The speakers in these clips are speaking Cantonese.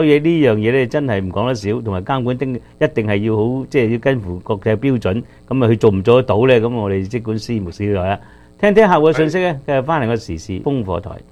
所以呢樣嘢咧真係唔講得少，同埋監管一定係要好，即係要跟乎國際標準。咁啊，佢做唔做得到咧？咁我哋即管拭目以待啦。聽聽客戶嘅信息咧，繼續翻嚟個時事烽火台。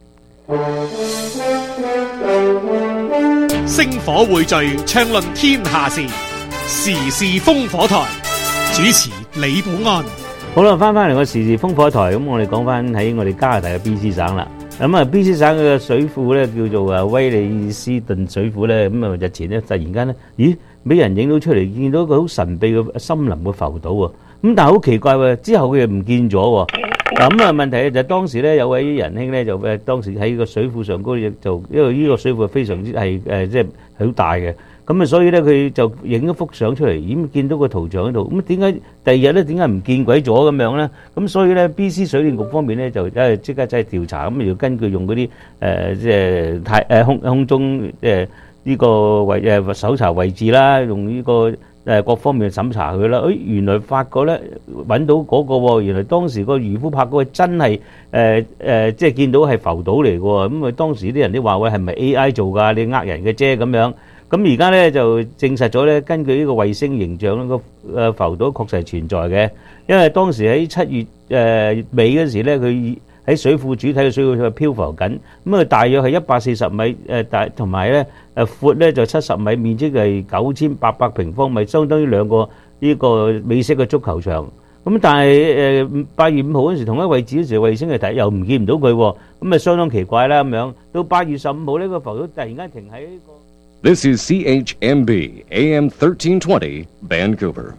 星火匯聚，暢論天下事，時事烽火台。主持李寶安。 好啦，翻嚟個時事烽火台，咁我哋講翻喺我哋加拿大嘅 BC 省啦。咁啊，BC 省嘅水庫咧叫做威利斯頓水庫咧，咁啊日前咧突然間咧，咦，俾人影到出嚟，見到個好神秘嘅森林嘅浮島喎。咁但係好奇怪喎，之後佢又唔見咗喎。咁啊問題就係當時咧有位仁兄咧就當時喺個水庫上高就因為呢個水庫非常之係即係好大嘅。咁啊，所以咧佢就影咗幅相出嚟，咦，見到個圖像喺度。咁點解第二日咧點解唔見鬼咗咁樣咧？咁所以咧 BC 水電局方面咧就即刻真係調查，咁要根據用嗰啲即係空中呢個搜查位置啦，用呢個各方面去審查佢啦。原來發覺咧揾到嗰個喎，原來當時個漁夫拍嗰個真係即係見到係浮島嚟嘅喎。咁啊當時啲人都話喂，係咪 AI 做㗎？你呃人嘅啫咁樣。咁而家咧就證實咗咧，根據呢個衛星形象，個浮島確實係存在嘅。因為當時喺7月尾嗰時咧，佢喺水庫主體嘅水庫上漂浮緊，咁啊大約係140米大，同埋咧闊咧就70米，面積係9800平方米，相當於2個呢個美式嘅足球場。咁但係8月5號嗰時同一位置嗰時衛星嚟睇，又唔見唔到佢喎，咁啊相當奇怪啦咁樣。到8月15號呢個浮島突然間停喺個。 This is CHMB AM 1320 Vancouver.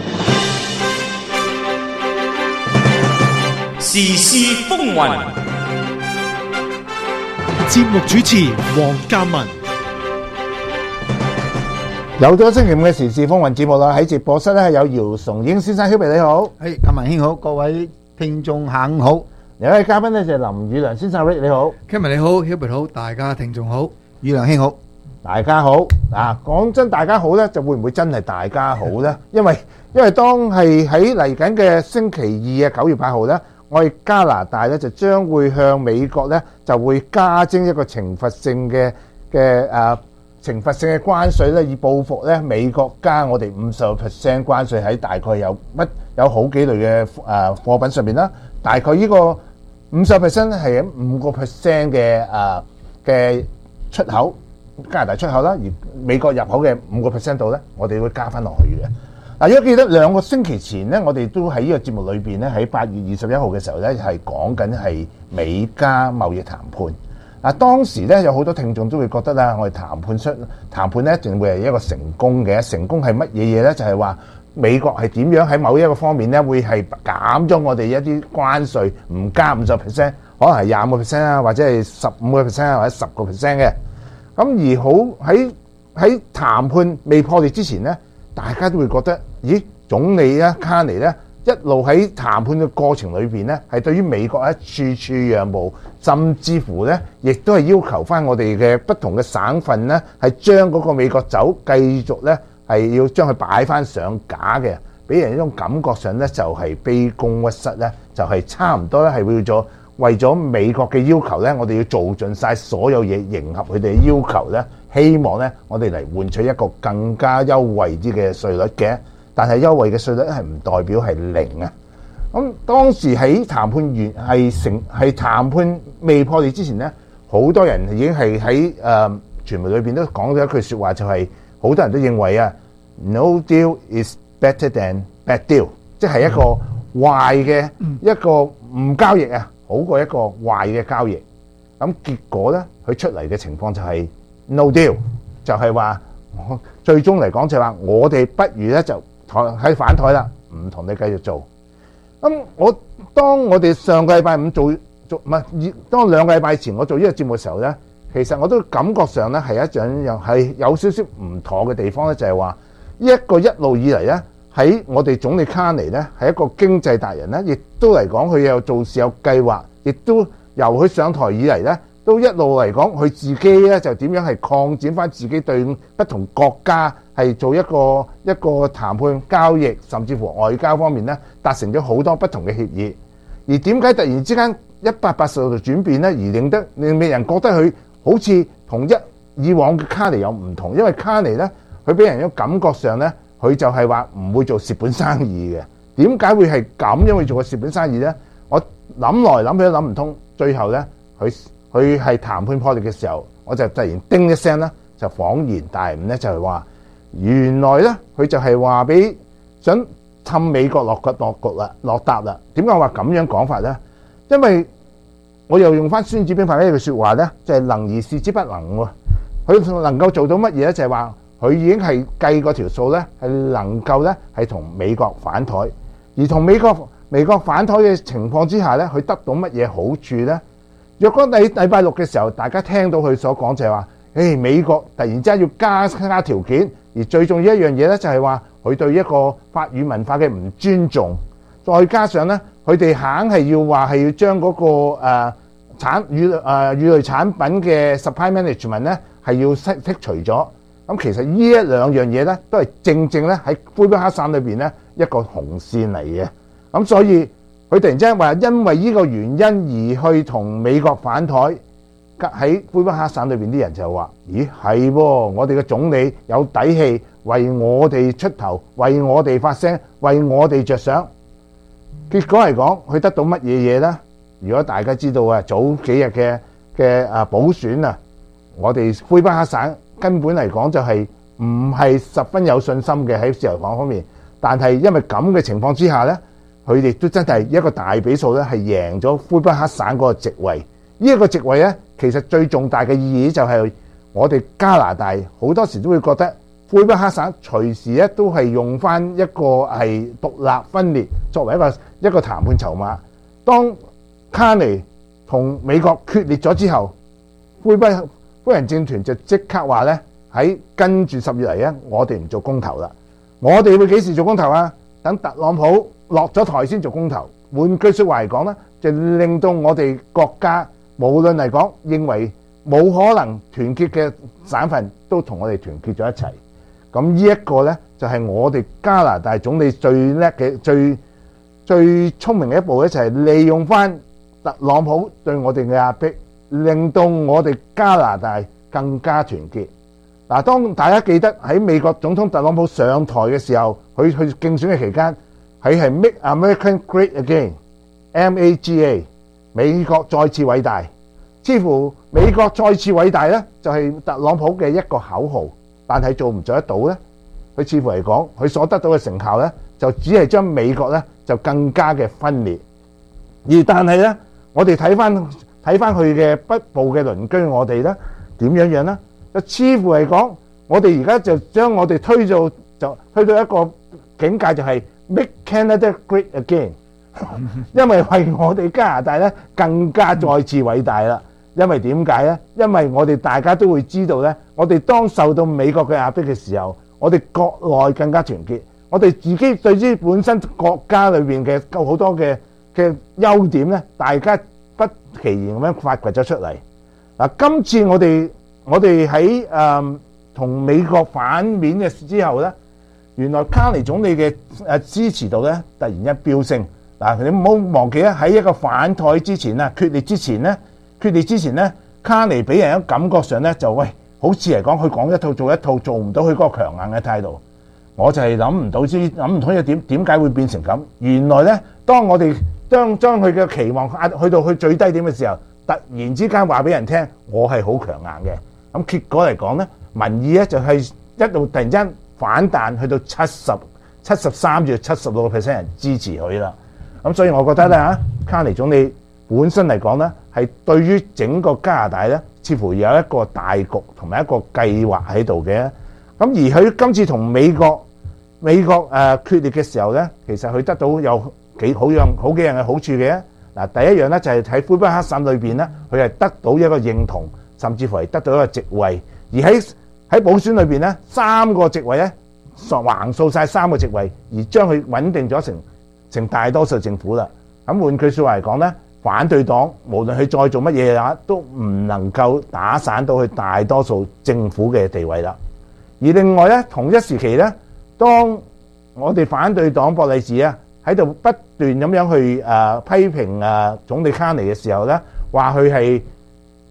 時事風雲， 節目主持黃嘉文。 有咗星期五嘅時事風雲節目啦，喺直播室咧有姚崇英先生 Hubert 你好， 嘉文兄好，各位聽眾下午好。 有位嘉賓咧就係林宇良先生 Rick 你好， 嘉文你好 ，Hubert 好，大家聽眾好，宇良兄好。 大家好嗱，講真，大家好咧，就會唔會真係大家好咧？因為當係喺嚟緊嘅星期二嘅9月8號咧，我哋加拿大咧就將會向美國咧就會加徵一個懲罰性嘅關稅咧，以報復咧美國加我哋50% 關稅喺大概有好幾類嘅貨品上面啦，大概呢個50% 係喺5% 嘅出口。加拿大出口啦，而美國入口嘅5% 度咧，我哋會加翻落去嘅。嗱，如果記得2個星期前咧，我哋都喺呢個節目裏邊咧，喺8月21號嘅時候咧，係講緊係美加貿易談判。嗱，當時咧有好多聽眾都會覺得啦，我哋談判咧一定會係一個成功嘅。成功係乜嘢嘢咧？就係話美國係點樣喺某一個方面咧，會係減咗我哋一啲關稅，唔加50%，可能係25%啊，或者係15%啊，或者10%嘅。咁而好喺談判未破裂之前咧，大家都會覺得，咦，總理咧卡尼咧一路喺談判嘅過程裏邊咧，係對於美國處處讓步，甚至乎咧，亦都係要求翻我哋嘅不同嘅省份咧，係將嗰個美國酒繼續咧係要將佢擺翻上架嘅，俾人一種感覺上咧就係卑躬屈膝咧，就係差唔多咧係為咗美國嘅要求咧，我哋要做盡晒所有嘢，迎合佢哋嘅要求咧，希望咧我哋嚟換取一個更加優惠啲嘅稅率嘅。但係優惠嘅稅率係唔代表係0啊。咁當時喺談判完係談判未破裂之前咧，好多人已經係喺傳媒裏邊都講咗一句説話，就係好多人都認為啊 ，no deal is better than bad deal， 即係一個壞嘅一個唔交易啊。好過一個壞嘅交易，咁結果咧，佢出嚟嘅情況就係 no deal， 就係話最終嚟講就係話我哋不如咧就喺反台啦，唔同你繼續做。咁當我哋上個禮拜五當2個禮拜前我做呢個節目嘅時候咧，其實我都感覺上咧係有少少唔妥嘅地方咧，就係話一路以嚟咧。喺我哋總理卡尼咧係一個經濟達人咧，亦都嚟講佢有做事有計劃，亦都由佢上台以嚟咧，都一路嚟講佢自己咧就點樣係擴展翻自己對不同國家係做一個談判交易，甚至乎外交方面咧達成咗好多不同嘅協議。而點解突然之間180度轉變咧，而令人覺得佢好似同以往嘅卡尼有唔同，因為卡尼咧，佢俾人嘅感覺上咧，佢就係話唔會做蝕本生意嘅。點解會係咁樣去做個蝕本生意咧？我諗來諗去都諗唔通，最後咧，佢係談判破裂嘅時候，我就突然叮一聲啦，就恍然大悟咧，就係話原來咧，佢就係話俾想氹美國落搭啦。點解我話咁樣講法咧？因為我又用翻《孫子兵法》呢句説話咧，就係能而示之不能喎。佢能夠做到乜嘢咧？就係話佢已經係計過條數咧，係能夠咧係同美國反台，而同美國反台嘅情況之下咧，佢得到乜嘢好處咧？若果禮拜六嘅時候，大家聽到佢所講就係話，美國突然之間要加條件，而最重要一樣嘢咧就係話佢對一個法語文化嘅唔尊重，再加上咧佢哋硬係要話係要將嗰個乳類產品嘅 supply management 咧係要剔除咗。咁其實呢一兩樣嘢咧都係正咧喺魁北克省裏邊咧一個紅線嚟嘅。咁所以佢突然之間話因為呢個原因而去同美國反台，喺魁北克省裏邊啲人就話：咦係喎，我哋嘅總理有底氣為我哋出頭，為我哋發聲，為我哋着想。結果嚟講，佢得到乜嘢嘢咧？如果大家知道啊，早幾日嘅補選啊，我哋魁北克省根本嚟講就係唔係十分有信心嘅喺自由黨方面，但係因為咁嘅情況之下咧，佢哋都真係一個大比數咧係贏咗魁北克省嗰個席位。呢一個席位咧，其實最重大嘅意義就係我哋加拿大好多時都會覺得魁北克省隨時咧都係用翻一個係獨立分裂作為一個談判籌碼。當卡尼同美國決裂咗之後，魁人政團就即刻話咧喺跟住10月嚟咧，我哋唔做公投啦。我哋會幾時做公投啊？等特朗普落咗台先做公投。換句説話嚟講咧，就令到我哋國家無論嚟講認為冇可能團結嘅省份都同我哋團結咗一齊。咁呢一個咧就係我哋加拿大總理最叻嘅最聰明嘅一步咧，就係利用翻特朗普對我哋嘅壓迫，令到我哋加拿大更加團結。嗱，當大家記得喺美國總統特朗普上台嘅時候，佢去競選嘅期間，佢係 Make America Great Again，MAGA， 美國再次偉大。似乎美國再次偉大咧，就係特朗普嘅一個口號，但係做唔做得到咧？佢似乎嚟講，佢所得到嘅成效咧，就只係將美國咧就更加嘅分裂。但係咧，我哋睇翻佢嘅北部嘅鄰居，我哋咧點樣咧？就似乎嚟講，我哋而家就將我哋推到一個境界，就係 Make Canada Great Again， 因為為我哋加拿大咧更加再次偉大啦。因為點解咧？因為我哋大家都會知道咧，我哋當受到美國嘅壓迫嘅時候，我哋國內更加團結，我哋自己對於本身國家裏邊嘅好多嘅優點咧，大家不其然咁樣發掘咗出嚟。嗱，今次我哋喺同美國反面嘅之後咧，原來卡尼總理嘅支持度咧突然一飆升。嗱，你唔好忘記咧，喺一個反台之前啊，決裂之前咧，卡尼俾人一感覺上咧就好似嚟講佢講一套做一套，做唔到佢嗰個強硬嘅態度。我就係諗唔通點解會變成咁？原來咧，當我哋將佢嘅期望壓去到最低點嘅時候，突然之間話俾人聽，我係好強硬嘅。咁結果嚟講咧，民意咧就係一路突然間反彈，去到73至76% 人支持佢啦。咁所以我覺得咧卡尼總理本身嚟講咧，係對於整個加拿大咧，似乎有一個大局同埋一個計劃喺度嘅。咁而佢今次同美國決裂嘅時候咧，其實佢得到有好幾樣嘅好處嘅。嗱，第一樣咧就係喺魁北克省裏邊咧，佢係得到一個認同，甚至乎係得到一個席位。而喺補選裏邊咧，3個席位咧橫掃晒3個席位，而將佢穩定咗成大多數政府啦。咁換句説話嚟講咧，反對黨無論佢再做乜嘢嘅話，都唔能夠打散到佢大多數政府嘅地位啦。而另外咧，同一時期咧，當我哋反對黨博利治啊喺度不斷咁樣去批評總理卡尼嘅時候咧，話佢係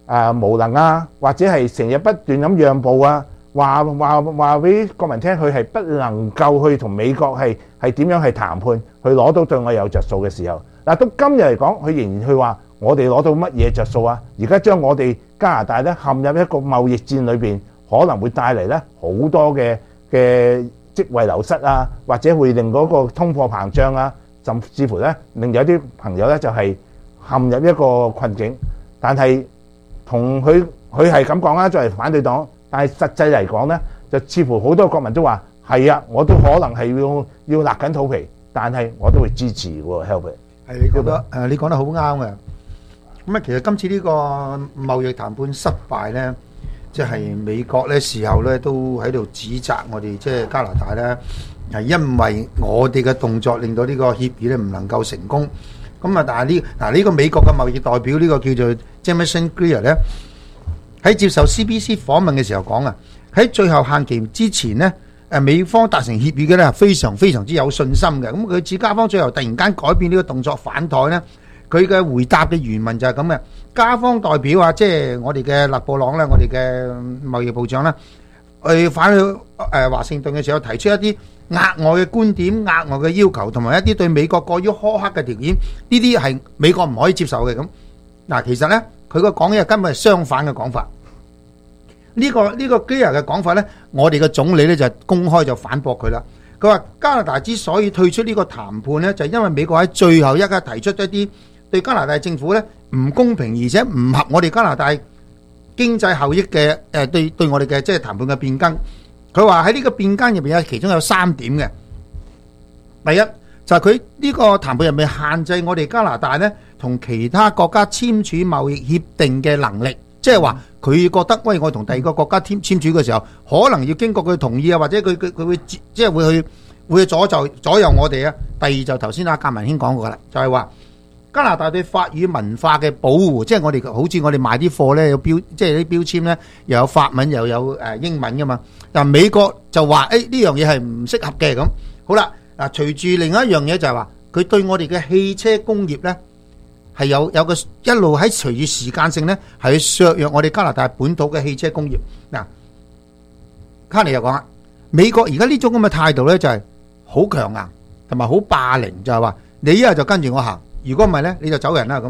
無能啊，或者係成日不斷咁讓步啊，話俾國民聽佢係不能夠去同美國係點樣去談判，去攞到對我有着數嘅時候，嗱到今日嚟講，佢仍然去話我哋攞到乜嘢着數啊？而家將我哋加拿大咧陷入一個貿易戰裏邊，可能會帶嚟咧好多嘅職位流失啊，或者會令嗰個通貨膨脹啊，甚至乎咧令有啲朋友咧就係陷入一個困境。但係同佢係咁講啦，作為反對黨，但係實際嚟講咧，就似乎好多國民都話係啊，我都可能係要勒緊肚皮，但係我都會支持喎 Helbert。 係你覺得你講得好啱嘅。咁啊，其實今次呢個貿易談判失敗咧，即係美國咧時候咧都喺度指責我哋即係加拿大咧，係因為我哋嘅動作令到呢個協議咧唔能夠成功。咁啊，但係呢個美國嘅貿易代表呢個叫做 Jamieson Greer 咧，喺接受 CBC 訪問嘅時候講啊，喺最後限期之前咧，美方達成協議嘅咧係非常非常之有信心嘅。咁佢指加方最後突然間改變呢個動作反台咧，佢嘅回答嘅原文就係咁嘅。加方代表啊，即係我哋嘅勒布朗咧，我哋嘅貿易部長咧，去返去華盛頓嘅時候提出一啲額外嘅觀點、額外嘅要求，同埋一啲對美國過於苛刻嘅條件，呢啲係美國唔可以接受嘅。咁嗱，其實咧佢個講嘢根本係相反嘅講法。呢個 Greer 嘅講法咧，我哋嘅總理咧就公開就反駁佢啦。佢話加拿大之所以退出呢個談判咧，就係因為美國喺最後一刻提出一啲對加拿大政府咧唔公平，而且唔合我哋加拿大經濟效益嘅對我哋嘅即係談判嘅變更。佢話喺呢個變更入邊有其中有3點嘅。第一就係佢呢個談判入面限制我哋加拿大咧同其他國家簽署貿易協定嘅能力，即係話佢覺得喂，我同第二個國家簽署嘅時候，可能要經過佢同意啊，或者佢會即係會去左右我哋啊。第二就頭先阿格文兄講過啦，就係話加拿大對法語文化嘅保護，即係我哋好似我哋買啲貨咧有標，即係啲標籤咧又有法文又有英文噶嘛。但美國就話呢樣嘢係唔適合嘅咁。好啦，嗱隨住另一樣嘢就係話佢對我哋嘅汽車工業咧係有個一路喺隨住時間性咧係去削弱我哋加拿大本土嘅汽車工業。嗱，卡尼又講啦，美國而家呢種咁嘅態度咧就係好強硬同埋好霸凌，就係話你一係就跟住我行，如果唔係咧你就走人啦咁。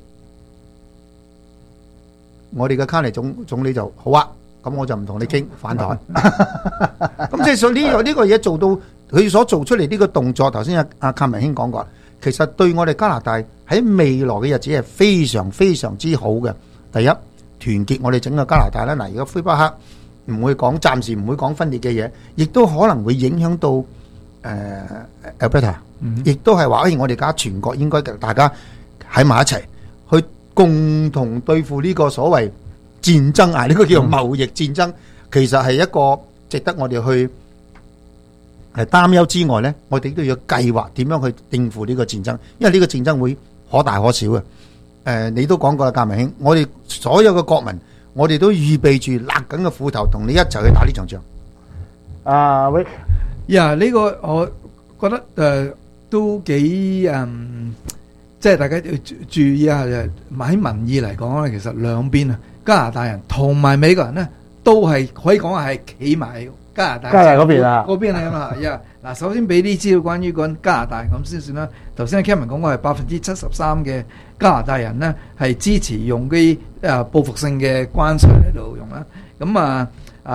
我哋嘅卡尼總理就好啊，咁我就唔同你傾反台。咁即係所以呢個嘢做到佢所做出嚟呢個動作，頭先阿卡文兄講過，其實對我哋加拿大喺未來嘅日子係非常非常之好嘅。第一，團結我哋整個加拿大啦。嗱，而家魁北克唔會講，暫時唔會講分裂嘅嘢，亦都可能會影響到Alberta，亦都係話我哋而家全國應該大家喺埋一齊去共同對付呢個所謂戰爭啊！呢個叫做貿易戰爭，其實係一個值得我哋去係擔憂之外呢，我哋都要計劃點樣去應付呢個戰爭，因為呢個戰爭會可大可小嘅。你都講過啦，格文兄，我哋所有嘅國民，我哋都預備住勒緊個褲頭，同你一齊去打呢場仗。 Rick， 呢個我覺得都幾即係大家要注意一下，喺民意嚟講咧，其實兩邊啊，加拿大人同埋美國人咧，都係可以講係企埋加拿大嗰邊啊， 嗰邊係嘛？嗱，首先俾啲資料關於嗰加拿大咁先算啦。頭先阿 Kevin 講過係73%嘅加拿大人咧係支持用啲報復性嘅關稅嚟到用啦。咁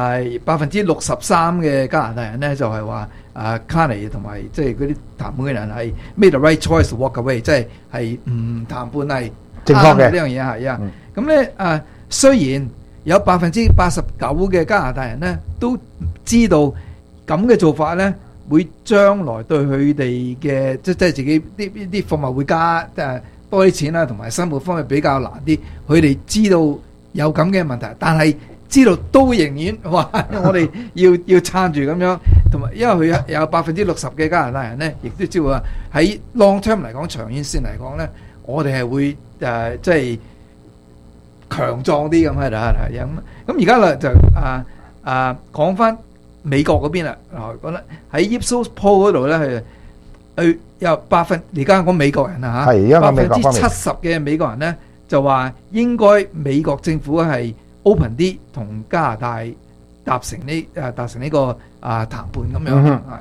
63%嘅加拿大人咧就係話卡尼同埋即係嗰啲談判嘅人係 made the right choice to walk away， 即係唔談判係正確嘅呢樣嘢係啊。咁咧雖然有89%嘅加拿大人咧都知道咁嘅做法咧會將來對佢哋嘅即係自己啲貨物會加多啲錢啦，同埋生活方面比較難啲。佢哋知道有咁嘅問題，但係知道都仍然話我哋要撐住咁樣，同埋因為佢有60%嘅加拿大人咧，亦都知道話喺 long term 嚟講，長遠線嚟講咧，我哋係會即係強壯啲咁喺度咁而家啦就講翻美國嗰邊啦，覺得喺 Ipsos Poll 嗰度咧係有而家講美國人啊嚇，70%嘅美國人咧就話應該美國政府係 open 啲同加拿大達成呢個談判咁樣啊，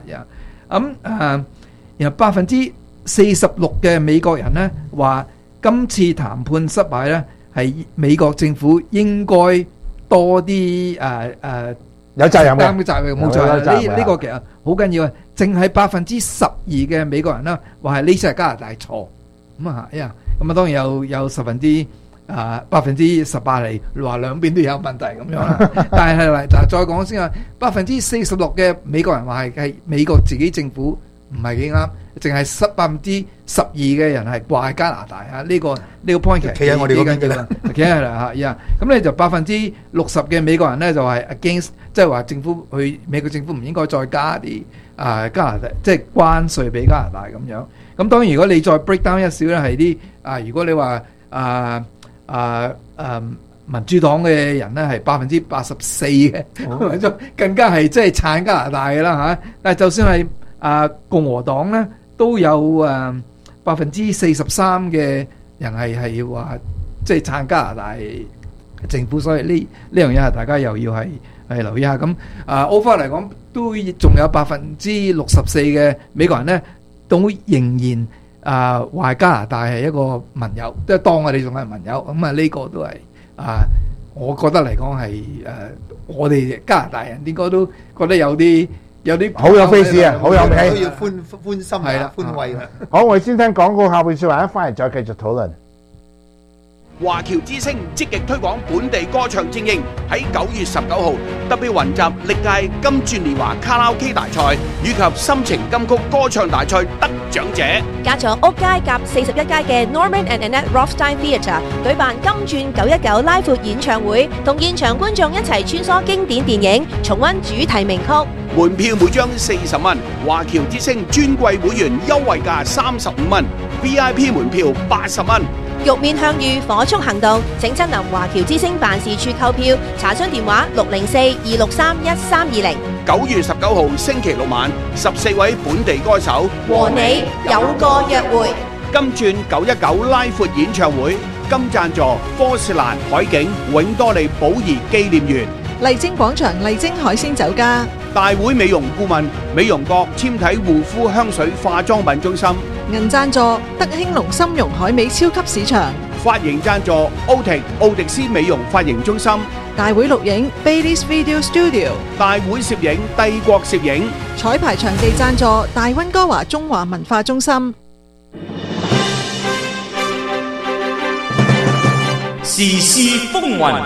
然後46%嘅美國人咧話今次談判失敗咧係美國政府應該多啲有責任嘅， 擔嘅責任冇錯呢個其實好緊要啊！淨係12%嘅美國人啦話係呢次係加拿大錯咁啊咁啊當然有18%係話兩邊都有問題咁樣啦。但係再講先啊，46%嘅美國人話係美國自己政府唔係幾啱，淨係12%嘅人係話加拿大啊。呢個 point 其實企喺我哋嗰邊嘅啦， 企喺啦嚇。咁咧就60%嘅美國人咧就係 against，即係話政府美國政府唔應該再加啲加拿大即係關稅俾加拿大咁樣。咁當然如果你再 break down 一少咧係啲如果你話民主黨嘅人咧係84%嘅，更加係即係撐加拿大嘅啦嚇。但係就算係共和黨咧，都有43%嘅人係話即係撐加拿大政府，所以呢樣嘢係大家又要係留意下。咁overall嚟講，都仲有64%嘅美國人咧，都仍然話加拿大係一個盟友，即係當我哋仲係盟友。咁呢個都係我覺得嚟講係我哋加拿大人應該都覺得有啲好有 face 啊，好有味， 都要歡心係啦，歡慰啦。 好，我哋先聽廣告，下半説話一翻嚟再繼續討論。 華僑之聲積極推廣本地歌唱精英，喺9月19號特別雲集歷屆金鑽年華卡拉 OK 大賽以及心情金曲歌唱大賽得獎者， 加咗屋街夾41街嘅 Norman and Annette Rothstein Theatre 舉辦金鑽919拉闊演唱會，同現場觀眾一齊穿梭經典電影，重溫主題名曲。 門票每張40蚊，華僑之聲尊貴會員優惠價35蚊 ，VIP 門票80蚊。 玉面向隅，火速行動！請親臨華僑之聲辦事處購票，查詢電話604-263-1320。 9月19號星期六晚，14位本地歌手和你有個約會。 金鑽919拉闊演唱會，金贊助科士蘭海景永多利寶儀紀念園。 麗晶廣場麗晶海鮮酒家， 大會美容顧問美容閣纖體護膚香水化妝品中心， 銀贊助德興隆參茸海味超級市場， 髮型贊助奧迪斯美容髮型中心， 大會錄影 Baileys Video Studio， 大會攝影帝國攝影， 彩排場地贊助大溫哥華中華文化中心。 時事風雲，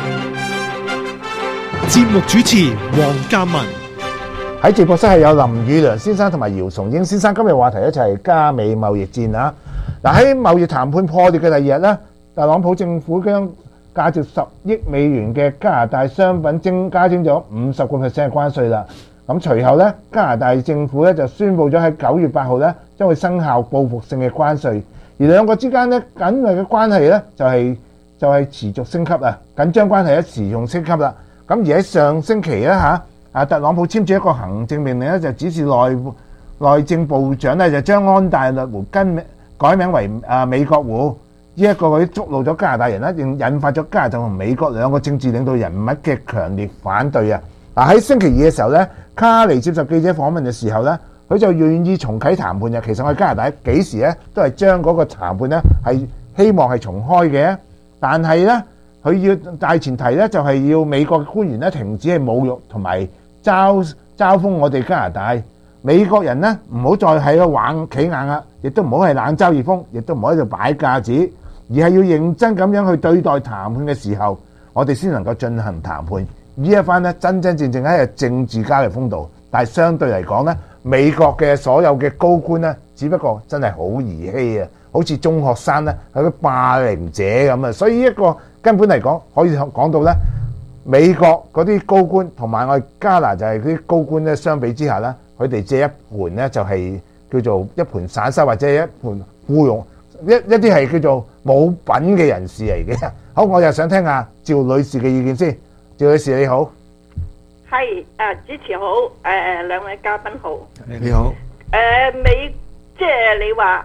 節目主持黃鑑文。 喺直播室係有林宇良先生同埋姚崇英先生。今日話題咧就係加美貿易戰啊！嗱，喺貿易談判破裂嘅第二日咧，特朗普政府將價值10億美元嘅加拿大商品加徵咗50% 嘅關稅啦。咁隨後咧，加拿大政府咧就宣布咗喺9月8號咧將會生效報復性嘅關稅，而兩個之間咧緊密嘅關係咧就係持續升級啊！緊張關係咧持續升級啦。咁而喺上星期咧特朗普簽署一個行政命令咧，就指示內政部長咧就將安大略湖改名為美國湖。呢一個佢觸怒咗加拿大人啦，引發咗加拿大同美國兩個政治領導人物嘅強烈反對啊！嗱，喺星期二嘅時候咧，卡尼接受記者訪問嘅時候咧，佢就願意重啟談判嘅。其實我哋加拿大幾時咧都係將嗰個談判咧係希望係重開嘅，但係咧佢要大前提咧就係要美國嘅官員咧停止係侮辱同埋嘲諷我哋加拿大。美國人咧唔好再喺度玩企硬啦，亦都唔好係冷嘲熱諷，亦都唔好喺度擺架子，而係要認真咁樣去對待談判嘅時候，我哋先能夠進行談判。呢一番咧真真正正係政治家嘅風度，但係相對嚟講咧，美國嘅所有嘅高官咧，只不過真係好兒戲啊，好似中學生咧係個霸凌者咁啊，所以一個根本嚟講可以講到咧。美國嗰啲高官同埋我哋加拿大嗰啲高官咧相比之下咧，佢哋借一盤咧就係叫做一盤散沙或者一盤僱傭一啲係叫做冇品嘅人士嚟嘅。好，我又想聽下趙女士嘅意見先。趙女士你好， 係主持好，兩位嘉賓好， 你好。 即係你話，如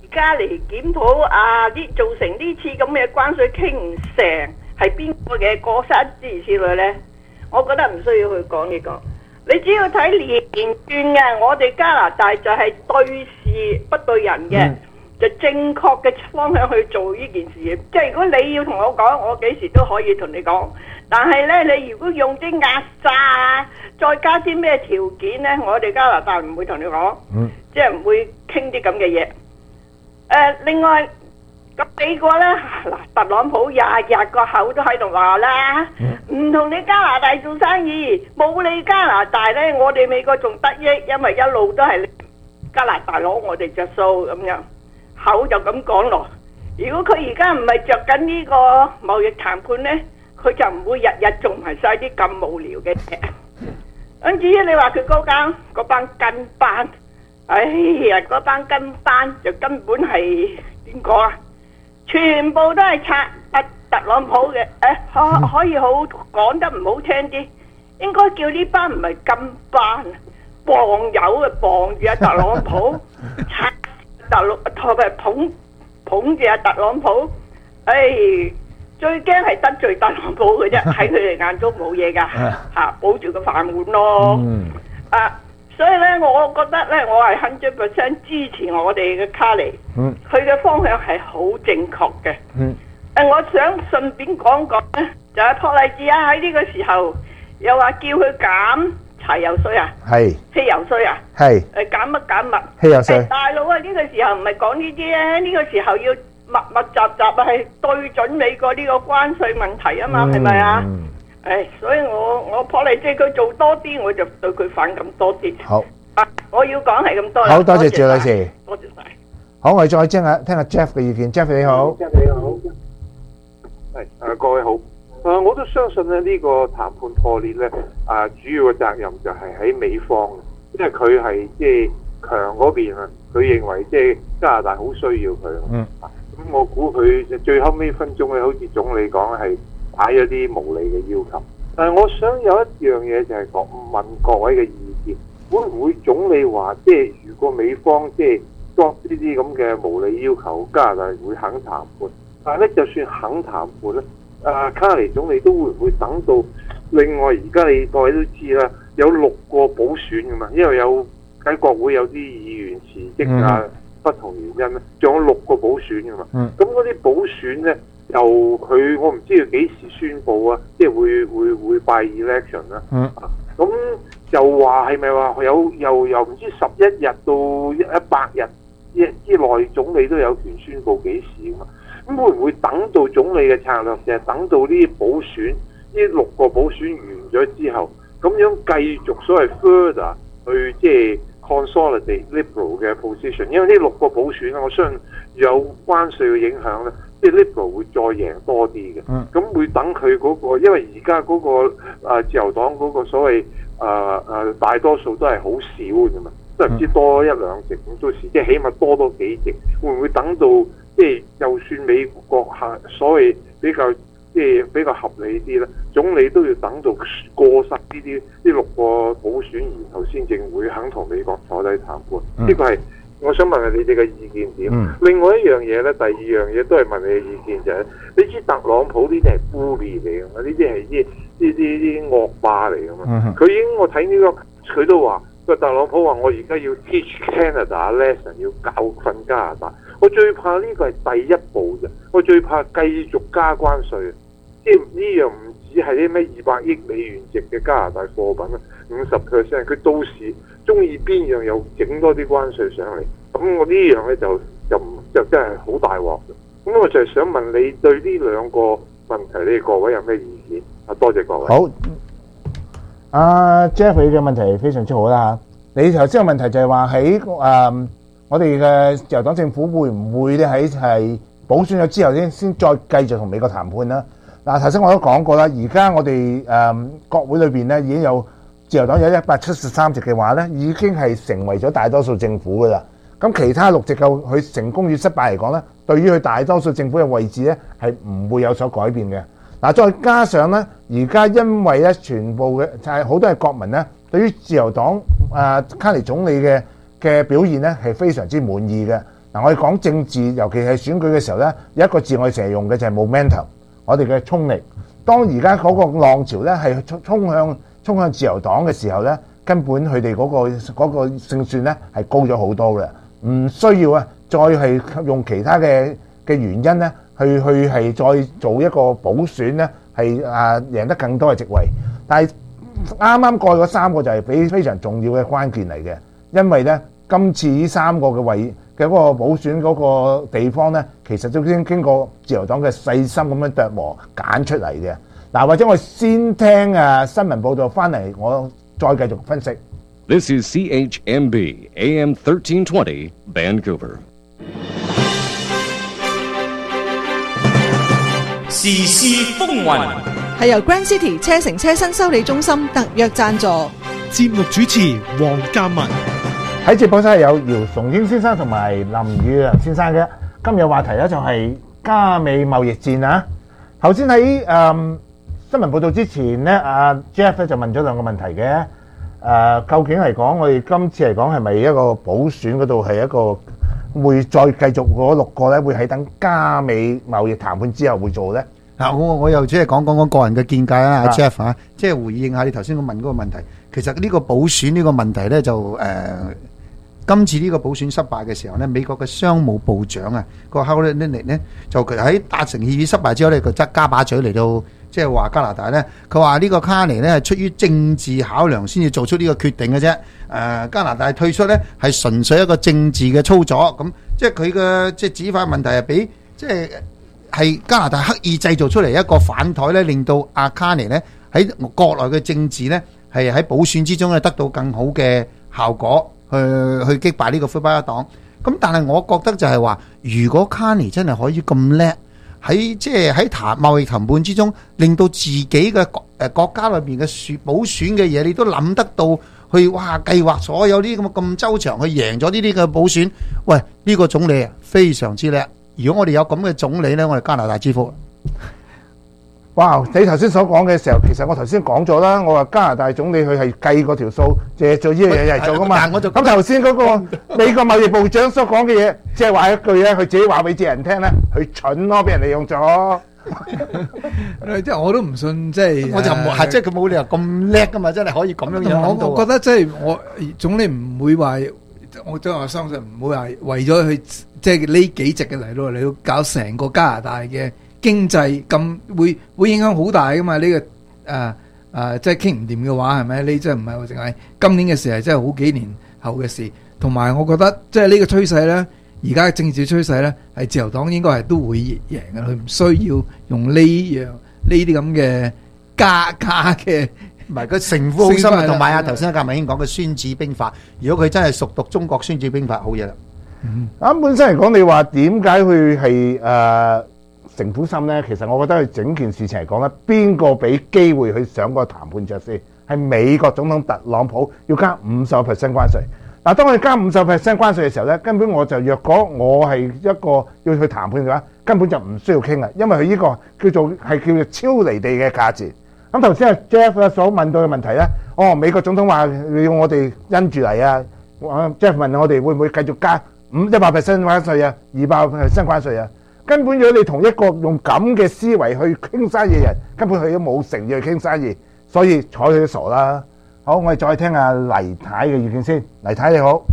家嚟檢討造成呢次咁嘅關稅傾唔成係邊個嘅過失之類呢？我覺得唔需要去講呢個。你只要睇連串嘅，我哋加拿大就係對事不對人嘅，就正確嘅方向去做呢件事。即係如果你要同我講，我幾時都可以同你講。但係呢，你如果用啲壓榨啊，再加啲咩條件呢，我哋加拿大唔會同你講，即係唔會傾啲咁嘅嘢。另外咁美國呢，嗱，特朗普日日個口都喺度話啦，唔同你加拿大做生意，冇你加拿大呢，我哋美國仲得益，因為一路都係加拿大攞我哋着數咁樣，口就咁講落。如果佢而家唔係着緊呢個貿易談判呢，佢就唔會日日做埋晒啲咁無聊嘅嘢。咁至於你話佢嗰班跟班，哎呀，嗰班跟班就根本係點講啊？全部都係拆特朗普嘅，可以好講得唔好聽啲，應該叫呢班唔係跟班，傍友啊，傍住特朗普，拆捧住特朗普，最驚係得罪特朗普嘅啫，喺佢哋眼中冇嘢㗎，保住個飯碗咯。所以咧，我覺得咧，我係100% 支持我哋嘅卡尼，佢嘅方向係好正確嘅。我想順便講講咧，就係托麗治喺呢個時候又話叫佢減柴油稅啊，汽油稅啊，減乜？ 汽油稅。 大佬啊，呢個時候唔係講呢啲咧，呢個時候要密集係對準美國呢個關稅問題啊嘛，係咪啊？所以我破例即係佢做多啲，我就對佢反感多啲。 好， 我要講係咁多啦。 好多謝趙女士， 多謝晒。 好，我哋再聽下 Jeff 嘅意見。Jeff 你好， 係各位好。我都相信咧呢個談判破裂咧，主要嘅責任就係喺美方，因為佢係即係強嗰邊啊，佢認為即係加拿大好需要佢。咁我估佢最後尾分鐘咧，好似總理講係擺咗啲無理嘅要求，但係我想有一樣嘢就係問各位嘅意見，會唔會總理話即係如果美方即係作呢啲咁嘅無理要求，加拿大會肯談判？但係咧，就算肯談判咧，卡尼總理都會唔會等到另外而家你各位都知啦，有6個補選㗎嘛，因為有喺國會有啲議員辭職啊，不同原因咧，仲有6個補選㗎嘛。咁嗰啲補選咧，由佢我唔知佢幾時宣佈啊，即係會 by election 啦。咁就話係咪話又唔知11日到100日之內總理都有權宣佈幾時嘛？咁會唔會等到總理嘅策略就係等到呢啲補選呢6個補選完咗之後，咁樣繼續所謂 further 去即係 consolidate Liberal 嘅 position？ 因為呢6個補選咧，我相信有關稅嘅影響咧，即係 Liberal 會再贏多啲嘅。咁會等佢嗰個，因為而家嗰個自由黨嗰個所謂大多數都係好少嘅嘛，都係唔知多1-2席咁都是，即係起碼多幾席。會唔會等到即係就算美國所謂比較合理啲咧，總理都要等到過實呢6個補選，然後先正會肯同美國坐低談判。呢個係我想問下你哋嘅意見點。另外一樣嘢咧，第二樣嘢都係問你嘅意見就係，你知特朗普呢啲係 bully 嚟㗎嘛？呢啲係啲惡霸嚟㗎嘛？佢已經我睇呢個佢都話，個特朗普話我而家要 teach Canada lesson， 要教訓加拿大。我最怕呢個係第一步啫，我最怕繼續加關稅。即係呢樣唔止係啲咩200億美元值嘅加拿大貨品啊，50%，佢到時中意邊樣又整多啲關稅上嚟，咁我呢樣咧就真係好大鑊嘅。咁我就係想問你對呢2個問題，你哋各位有咩意見？多謝各位。 好，Jeff 你嘅問題非常之好啦嚇。你頭先個問題就係話喺我哋嘅自由黨政府會唔會咧喺補選咗之後先再繼續同美國談判啦？嗱，頭先我都講過啦，而家我哋國會裏邊咧已經有自由黨有173席嘅話咧，已經係成為咗大多數政府噶啦。咁其他6席夠佢成功與失敗嚟講咧，對於佢大多數政府嘅位置咧係唔會有所改變嘅。嗱，再加上咧，而家因為咧全部嘅就係好多嘅國民咧，對於自由黨卡尼總理嘅表現咧係非常之滿意嘅。 我哋講政治，尤其係選舉嘅時候咧，有一個字我哋成日用嘅就係 momentum， 我哋嘅衝力。當而家嗰個浪潮咧係衝向自由黨嘅時候咧，根本佢哋嗰個勝算咧係高咗好多嘅，唔需要再係用其他嘅原因咧去係再做一個補選咧係贏得更多嘅席位。但係啱啱過去嗰3個就係非常重要嘅關鍵嚟嘅，因為咧今次呢3個嘅位嘅嗰個補選嗰個地方咧，其實都已經經過自由黨嘅細心咁樣琢磨揀出嚟嘅。嗱，或者我先聽新聞報道翻嚟，我再繼續分析。 This is CHMB AM 1320 Vancouver. 時事風雲係由 Grand City 車城車身修理中心特約贊助。 節目主持黃嘉文。 喺直播室係有姚崇英先生同埋林宇亮先生嘅。今日話題咧就係加美貿易戰啊。頭先喺新聞報道之前咧，阿 Jeff 咧就問咗2個問題嘅。究竟嚟講，我哋今次嚟講係咪一個補選嗰度係一個會再繼續嗰6個咧，會喺等加美貿易談判之後會做咧？ 嗱，我又即係講個人嘅見解啦，阿 Jeff 嚇，即係回應下你頭先我問嗰個問題。其實呢個補選呢個問題咧，就今次呢個補選失敗嘅時候咧，美國嘅商務部長啊，個 Howard Lutnick 咧，就佢喺達成協議失敗之後咧，佢則加把嘴嚟到即係話加拿大咧，佢話呢個卡尼咧係出於政治考量先至做出呢個決定嘅啫。加拿大退出咧係純粹一個政治嘅操作，咁即係佢嘅即係指法問題係俾即係加拿大刻意製造出嚟一個反台咧，令到阿卡尼咧喺國內嘅政治咧係喺補選之中咧得到更好嘅效果，去擊敗呢個魁北克黨。咁但係我覺得就係話，如果卡尼真係可以咁叻，喺即係喺貿易談判之中，令到自己嘅國家裏邊嘅補選嘅嘢，你都諗得到去計劃所有啲咁周詳去贏咗呢啲嘅補選。喂，呢個總理啊非常之叻。如果我哋有咁嘅總理咧，我哋加拿大之福。 哇！你頭先所講嘅時候，其實我頭先講咗啦，我話加拿大總理佢係計過條數，淨係做呢樣嘢嚟做噶嘛。咁頭先嗰個美國貿易部長所講嘅嘢，即係話一句咧，佢自己話俾啲人聽咧，佢蠢咯，俾人利用咗。 即係我都唔信，即係我就唔係，即係佢冇理由咁叻噶嘛，真係可以咁樣樣。 我覺得即係我總理唔會話，我真係相信唔會話為咗去即係呢幾席嘅嚟到搞成個加拿大嘅經濟咁會影響好大噶嘛？呢個即係傾唔掂嘅話，係咪？你真係唔係話淨係今年嘅事，係真係好幾年後嘅事。同埋我覺得即係呢個趨勢咧，而家嘅政治趨勢咧，係自由黨應該係都會贏嘅。佢唔需要用呢啲咁嘅加嘅， 唔係個城府好深啊。同埋啊，頭先阿格文兄講嘅《孫子兵法》，如果佢真係熟讀中國《孫子兵法》，好嘢啦。 咁本身嚟講，你話點解佢係城府深咧？其實我覺得佢整件事情嚟講咧，邊個俾機會去上個談判桌先？係美國總統特朗普要加50% 關稅。嗱，當我哋加50% 關稅嘅時候咧，根本我就若果我係一個要去談判嘅話，根本就唔需要傾啦，因為佢呢個叫做超離地嘅價錢。咁頭先阿 Jeff 所問到嘅問題咧，美國總統話要我哋因住嚟啊，Jeff 問我哋會唔會繼續加100% 關稅啊，200% 關稅啊？根本如果你同一個用咁嘅思維去傾生意嘅人，根本佢都冇誠意去傾生意，所以睬佢都傻啦。好，我哋再聽下黎太嘅意見先。黎太你好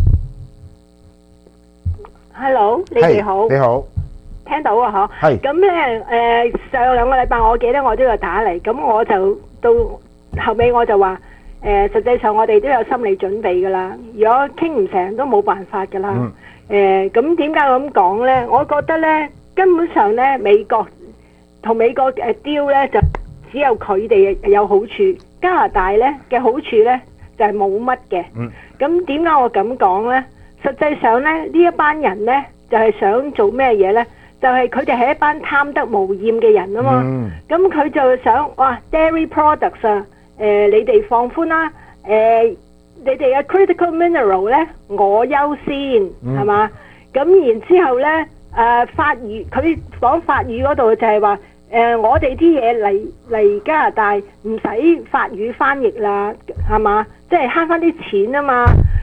，Hello， 你哋好， 你好， 聽到啊嗬。係。咁咧上2個禮拜我記得我都有打嚟，咁我就到後尾我就話實際上我哋都有心理準備噶啦，如果傾唔成都冇辦法噶啦。咁點解我咁講咧？我覺得咧。根本上咧，美國同美國deal咧就只有佢哋有好處，加拿大咧嘅好處咧就係冇乜嘅。咁點解我咁講咧？實際上咧，呢一班人咧就係想做咩嘢咧？就係佢哋係一班貪得無厭嘅人啊嘛。咁佢就想哇 ，dairy products 啊，你哋放寬啦，你哋嘅 critical mineral 咧我優先係嘛？咁然之後咧。法語佢講法語嗰度就係話我哋啲嘢嚟加拿大唔使法語翻譯啦，係嘛？即係慳翻啲錢啊嘛。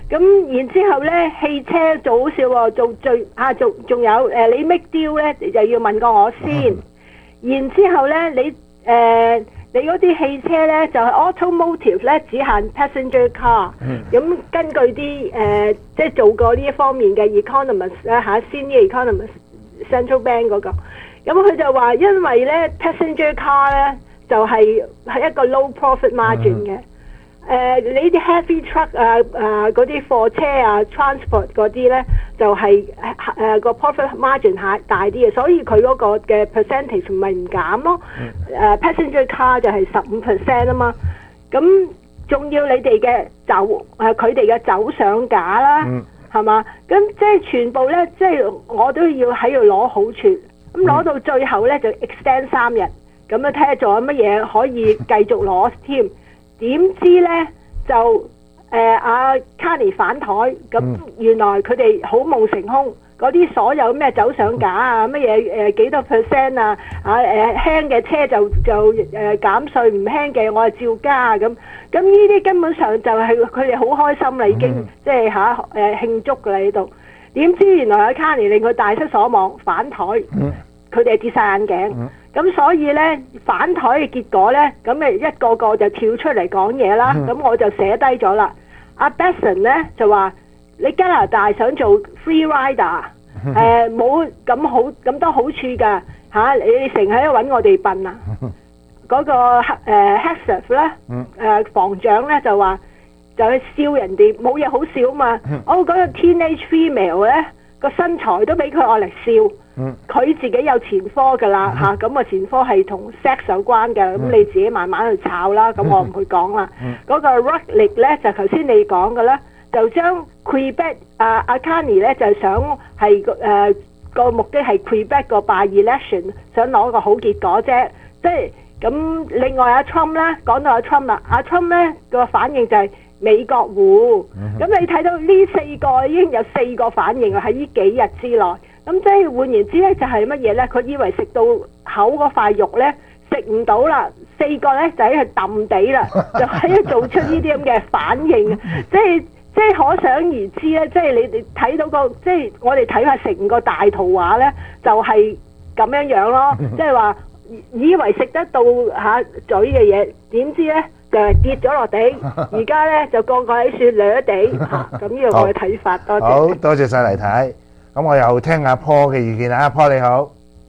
咁然之後咧，汽車做好笑喎，仲有你 make deal 咧就要問過我先。然之後咧，你嗰啲汽車咧就係 automotive 咧只限 passenger car。咁根據啲即係做過呢一方面嘅 economist 咧senior economist central bank 嗰個，咁佢就話因為咧 passenger car 咧就係一個 low profit margin 嘅。你啲 heavy truck 嗰啲貨車transport 嗰啲咧就係個 profit margin 大啲嘅，所以佢嗰個嘅 percentage 咪唔減咯。passenger car 就係15% 啊嘛。咁仲要你哋嘅佢哋嘅走上架啦，係嘛？咁即係全部咧，即係我都要喺度攞好處。咁攞到最後咧就 extend 3日，咁樣睇下仲有乜嘢可以繼續攞添。點知咧就阿 Carney 反台，咁原來佢哋好夢成空，嗰啲所有咩走上架乜嘢幾多 percent 輕嘅車就減稅，唔輕嘅我係照加咁。咁呢啲根本上就係佢哋好開心啦，已經即係慶祝㗎啦喺度。點知原來阿 Carney 令佢大失所望，反台，佢哋跌晒眼鏡。咁所以咧反台嘅結果咧，咁咪一個個就跳出嚟講嘢啦。咁我就寫低咗啦。阿 Besson 咧就話：你加拿大想做 free rider， 冇咁多好處㗎你成日喺度揾我哋笨啊！嗰個Hegseth 咧防長咧就話就去笑人哋冇嘢好笑嘛。嗰個 teenage female 咧個身材都俾佢愛嚟笑。佢自己有前科噶啦咁個前科係同 sex 有關嘅，咁你自己慢慢去炒啦，咁我唔去講啦。嗰個 Rutledge 咧就頭先你講嘅啦，就將 Quebec 阿 Carney 咧就想係個目的係 Quebec 個 by election 想攞個好結果啫，即係咁。另外阿 Trump 咧講到阿 Trump 啦，阿 Trump 咧個反應就係美國戶，咁你睇到呢4個已經有4個反應喺呢幾日之內。咁即係換言之咧，就係乜嘢咧？佢以為食到口嗰塊肉咧，食唔到啦，4個咧就喺度揼地啦，就喺度做出呢啲咁嘅反應，即係可想而知咧。即係你哋睇到個，即係我哋睇下成個大圖畫咧，就係咁樣樣咯。即係話以為食得到嘴嘅嘢，點知咧就係跌咗落地。而家咧就個個喺處掠地咁呢個我嘅睇法。多謝。 好多謝晒黎太。咁我又聽阿 Paul 嘅意見啦。阿 Paul 你好，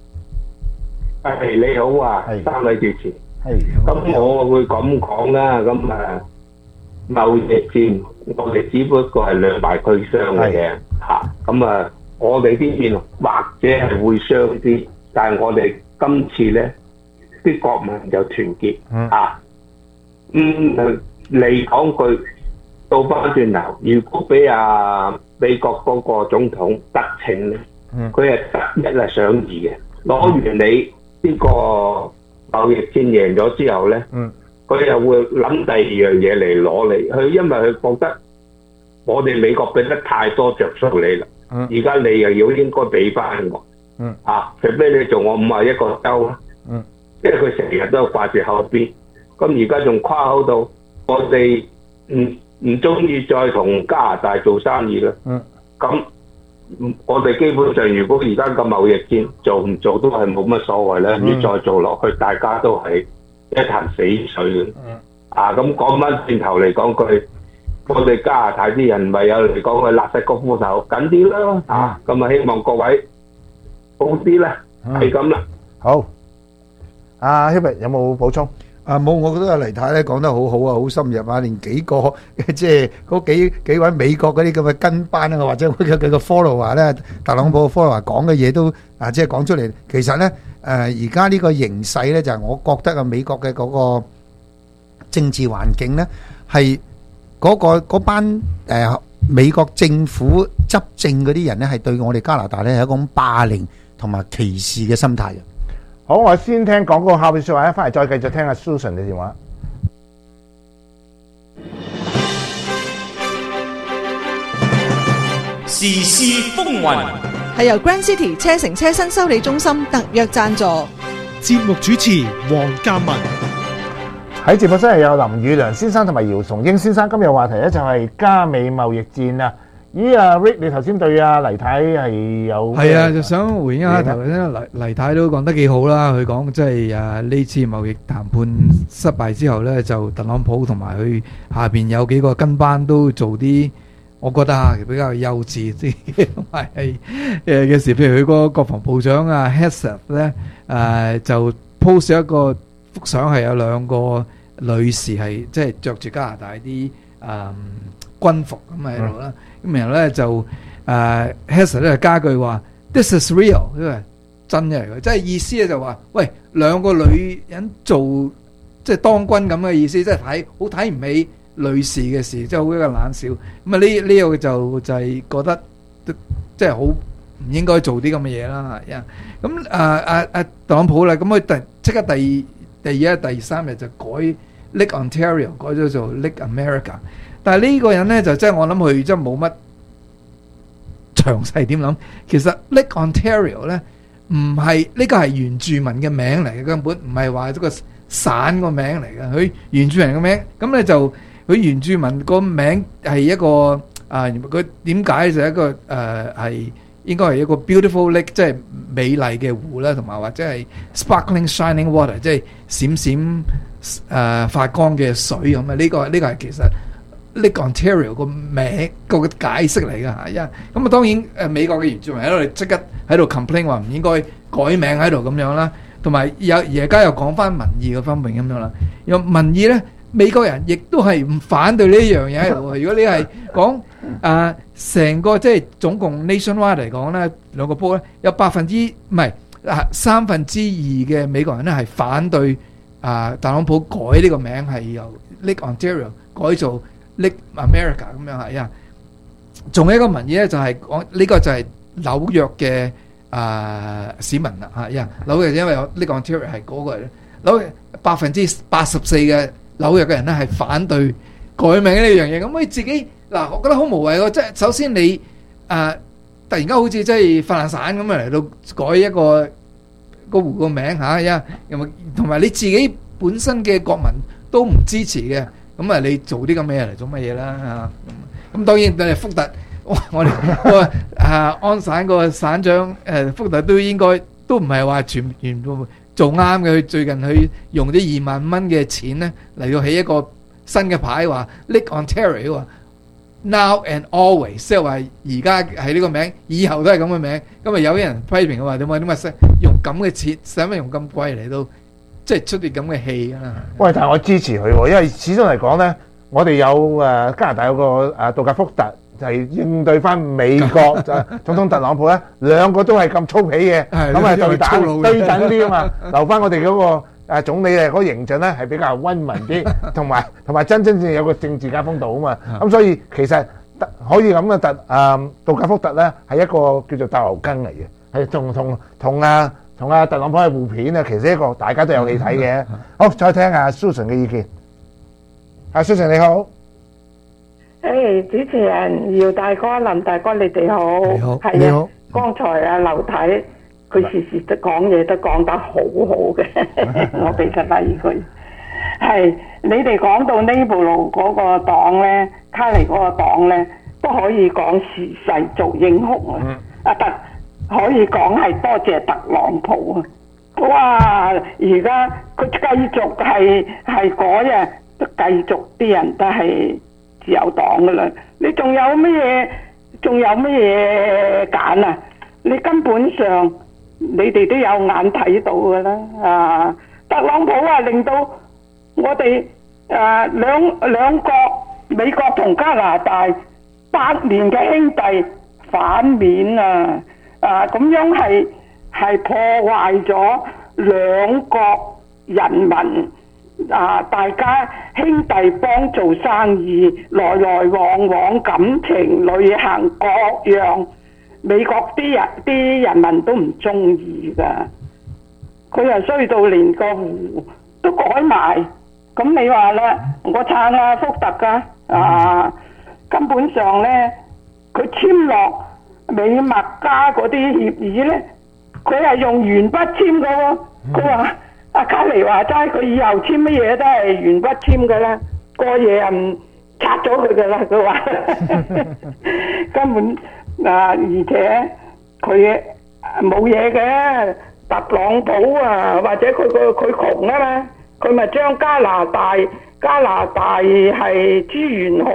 你好啊，三位主持。咁我會咁講啦。咁貿易戰我哋只不過係兩敗俱傷嘅啫咁我哋呢邊或者係會傷啲，但係我哋今次咧啲國民就團結嚟講句倒翻轉頭，如果俾美國嗰個總統得逞咧，佢係得一係想二嘅，攞完你呢個貿易戰贏咗之後咧，佢又會諗第二樣嘢嚟攞你。佢因為佢覺得我哋美國俾得太多着數你啦，而家你又要應該俾翻我，除非你做我51個州啦，因為佢成日都掛住後邊，咁而家仲誇口到我哋唔中意再同加拿大做生意啦。咁我哋基本上如果而家個貿易戰做唔做都係冇乜所謂啦。你再做落去，大家都係一潭死水嘅。咁講翻轉頭嚟講句，我哋加拿大啲人咪有嚟講佢勒實個褲頭緊啲啦。咁希望各位好啲啦，係咁啦。 好，阿 Hubert 有冇補充？ 冇，我覺得阿黎太咧講得好好啊，好深入啊，連幾個即係嗰幾位美國嗰啲咁嘅跟班啊，或者佢嘅 follower 咧，特朗普嘅 follower 講嘅嘢都即係講出嚟。其實咧而家呢個形勢咧，就係我覺得美國嘅嗰個政治環境咧，係嗰班美國政府執政嗰啲人咧，係對我哋加拿大咧係一種霸凌同埋歧視嘅心態嘅。 好，我先聽廣告，後邊說話咧，翻嚟再繼續聽阿 Susan 嘅電話。 時事風雲係由 Grand City 車城車身修理中心特約贊助。 節目主持黃嘉文。 喺直播室係有林宇良先生同埋姚崇英先生。今日話題咧就係加美貿易戰啊！咦啊 Rick，你頭先對阿黎太係有係啊，就想回應一下頭先黎太都講得幾好啦。佢講即係呢次貿易談判失敗之後咧，就特朗普同埋佢下邊有幾個跟班都做啲，我覺得比較幼稚啲同埋係嘅事。譬如佢個國防部長Hegseth 咧就 post 咗一個幅相，係有兩個女士係即係着住加拿大啲軍服咁喺度啦。咁然後咧就Hegseth 咧加句話 This is real， 因為真嘅嚟嘅，即係意思咧就話，喂，兩個女人做即係當軍咁嘅意思，即係好睇唔起女士嘅事，即係好一個冷笑。咁呢個就係覺得即係好唔應該做啲咁嘅嘢啦。咁特朗普啦，咁佢即刻第二日第三日就改 Lake Ontario 改咗做 Lake America。但係呢個人咧就即係我諗佢真係冇乜詳細點諗。其實 Lake Ontario 咧唔係呢個係原住民嘅名嚟嘅，根本唔係話一個省個名嚟嘅。佢原住民嘅名，咁咧就佢原住民個名係一個佢點解就係一個係應該係一個 beautiful lake， 即係美麗嘅湖啦，同埋或者係 sparkling shining water， 即係閃閃發光嘅水咁啊！呢個係其實Lake Ontario 個名個解釋嚟㗎嚇。咁當然美國嘅原住民喺度即刻喺度 complain 話唔應該改名喺度咁樣啦，同埋而家又講翻民意嘅方面咁樣啦。有民意咧，美國人亦都係唔反對呢一樣嘢喺度。如果你係講成個即係總共 nationwide 嚟講咧，兩個波咧有3分之二嘅美國人咧係反對特朗普改呢個名係由 Lake Ontario 改做Lake America 咁樣係啊。仲有一個民意咧就係講呢個就係紐約嘅市民啦嚇，紐約因為有 Lake Ontario 係嗰個紐約84%嘅紐約嘅人咧係反對改名呢樣嘢。咁佢自己嗱，我覺得好無謂喎。即係首先你突然間好似即係發爛散咁嚟到改一個湖個名嚇，同埋你自己本身嘅國民都唔支持嘅，咁你做啲咁嘅嘢嚟做乜嘢啦嚇？咁當然福特，我哋安省個省長福特都應該都唔係話全部做啱嘅。佢最近佢用啲2萬蚊嘅錢咧嚟到起一個新嘅牌，話 Lake Ontario 話 Now and always， 即係話而家係呢個名，以後都係咁嘅名。咁有啲人批評佢話點解用咁嘅錢，使乜用咁貴嚟到即係出啲咁嘅戲啊？ 喂，但係我支持佢喎，因為始終嚟講咧，我哋有加拿大有個杜格福特，就係應對翻美國總統特朗普咧，兩個都係咁粗鄙嘅，咁啊對等啲啊嘛，留翻我哋嗰個總理嗰個形象咧係比較溫文啲，同埋真正有個政治家風度啊嘛。咁所以其實可以咁嘅杜格福特咧係一個叫做鬥牛筋嚟嘅，係同特朗普嘅互片啊，其實一個大家都有戲睇嘅。好，再聽下 Susan 嘅意見。Susan 你好。 主持人姚大哥、林大哥，你哋好。你好。係啊，剛才劉太佢時時都講嘢都講得好好嘅，我俾實例佢。係你哋講到呢部路嗰個黨咧，卡尼嗰個黨咧，都可以講時勢做英雄啊！可以講係多謝特朗普啊！哇！而家佢繼續係改啊，都繼續啲人都係自由黨噶啦。你仲有乜嘢揀啊？你根本上你哋都有眼睇到噶啦特朗普令到我哋兩國美國同加拿大100年嘅兄弟反面咁樣係破壞咗兩國人民大家兄弟幫做生意，來來往往感情、旅行各樣，美國啲人民都唔中意噶。佢又衰到連個湖都改埋，咁你話咧，我撐福特噶根本上咧，佢簽落美墨加嗰啲協議咧，佢係用鉛筆簽噶喎。佢話阿卡尼話齋，佢以後簽乜嘢都係原筆簽噶啦，過嘢唔拆咗佢噶啦。佢話根本而且佢冇嘢嘅，特朗普啊，或者佢窮啊嘛，佢咪將加拿大係資源好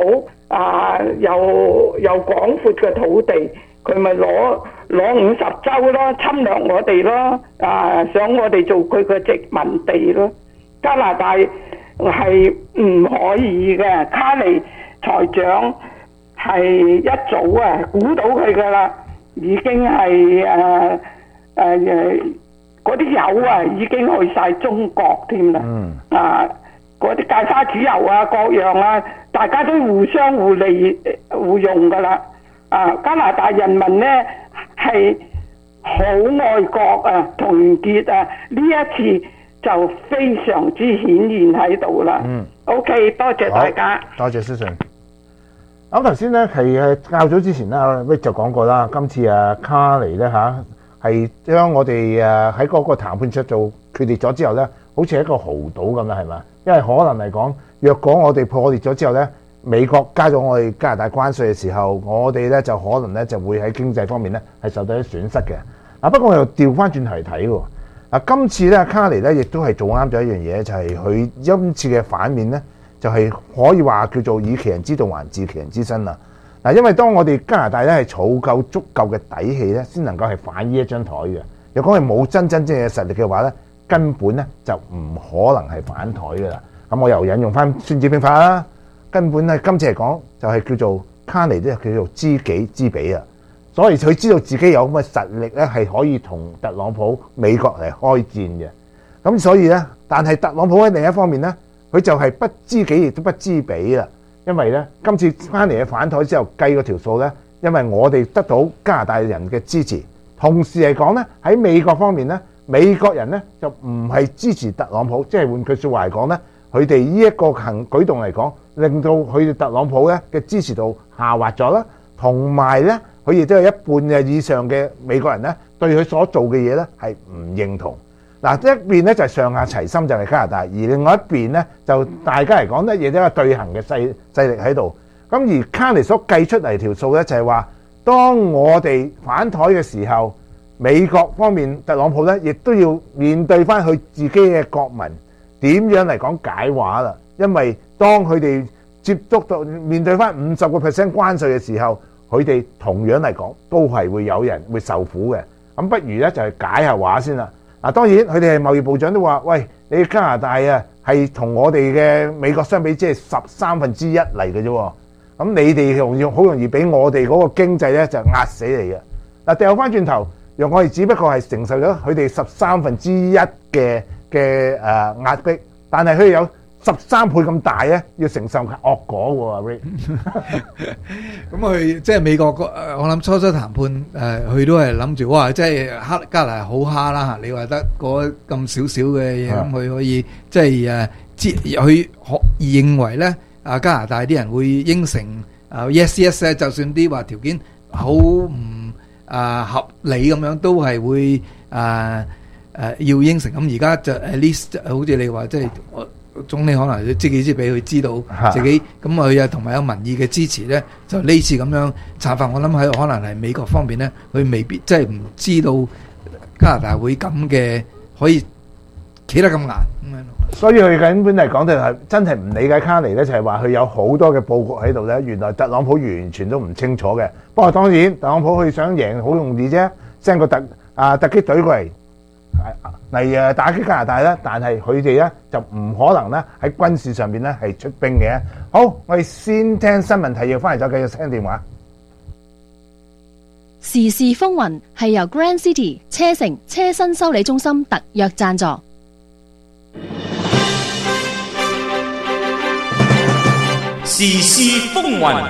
又廣闊嘅土地，佢咪攞50州咯，侵略我哋咯，想我哋做佢嘅殖民地咯。加拿大係唔可以嘅，卡尼財長係一早估到佢噶啦，已經係嗰啲油已經去晒中國添啦。嗰啲芥花籽油各樣大家都互相互利互用噶啦。加拿大人民呢係好愛國團結呢一次就非常之顯現喺度啦。OK， 多謝大家。 多謝思順。咁頭先咧係較早之前咧 Rick 就講過啦，今次卡尼咧係將我哋喺嗰個談判桌做決裂咗之後咧，好似係一個豪賭咁啦，係嘛？因為可能嚟講，若果我哋破裂咗之後咧，美國加咗我哋加拿大關稅嘅時候，我哋咧就可能咧就會喺經濟方面咧係受到啲損失嘅。不過我又調翻轉頭嚟睇喎。今次咧卡尼咧亦都係做啱咗一樣嘢，就係佢今次嘅反面咧，就係可以話叫做以其人之道還治其人之身啦。因為當我哋加拿大咧係儲夠足夠嘅底氣咧，先能夠係反呢一張台嘅。若果係冇真正嘅實力嘅話咧，根本咧就唔可能係反台㗎啦。咁我又引用翻《孫子兵法》啦，根本咧今次嚟講就係叫做卡尼咧叫做知己知彼啊。所以佢知道自己有咁嘅實力咧，係可以同特朗普美國嚟開戰嘅。咁所以咧，但係特朗普喺另一方面咧，佢就係不知己亦都不知彼啦。因為咧，今次翻嚟嘅反台之後計嗰條數咧，因為我哋得到加拿大人嘅支持，同時嚟講咧喺美國方面咧，美國人咧就唔係支持特朗普，即係換句説話嚟講咧，佢哋呢一個舉動嚟講，令到佢哋特朗普咧嘅支持度下滑咗啦，同埋咧。佢亦都有一半嘅以上嘅美國人咧，對佢所做嘅嘢咧係唔認同。一邊咧就係上下齊心，就係加拿大；而另外一邊咧就大家嚟講咧，亦都有對行嘅勢力喺度。咁而卡尼所計出嚟條數咧，就係話，當我哋反台嘅時候，美國方面特朗普咧，亦都要面對翻佢自己嘅國民點樣嚟講解話啦。因為當佢哋接觸到面對翻50% 關稅嘅時候，佢哋同樣嚟講都係會有人會受苦嘅，咁不如咧就係解下話先啦。當然佢哋係貿易部長都話：喂，你加拿大係同我哋嘅美國相比，即係13分之一嚟嘅啫。咁你哋好容易俾我哋嗰個經濟咧就壓死你嘅。掉翻轉頭，讓我哋只不過係承受咗佢哋13分之一嘅壓迫，但係佢哋有13倍咁大咧，要承受惡果喎。 咁佢即係美國我諗初談判佢都係諗住哇，即係加拿大好蝦啦嚇！你話得嗰咁少少嘅嘢，咁佢可以即係佢認為咧加拿大啲人會應承yes yes 咧，就算啲話條件好唔合理咁樣，都係會要應承。咁而家就 at least 好似你話即係。總理可能要知己知彼，佢知道自己咁佢同埋有民意嘅支持咧，就呢次咁樣策法，我諗喺可能係美國方面咧，佢未必即係唔知道加拿大會咁嘅可以企得咁硬咁樣。 所以佢根本嚟講就係真係唔理解卡尼咧，就係話佢有好多嘅佈局喺度咧。原來特朗普完全都唔清楚嘅。不過當然特朗普佢想贏好容易啫，send個突擊隊過嚟。嚟打擊加拿大啦，但係佢哋咧就唔可能咧喺軍事上邊咧係出兵嘅。好，我哋先聽新聞提要，翻嚟再繼續聽電話。 時事風雲係由 Grand City 車城車身修理中心特約贊助。 時事風雲，